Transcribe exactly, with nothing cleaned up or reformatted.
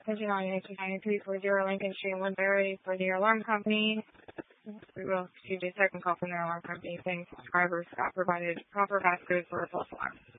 Pigeon on nineteen ninety-three for zero Lincoln Street, Woodbury for the alarm company. We will receive a second call from the alarm company saying subscribers got provided proper passcode for a false alarm.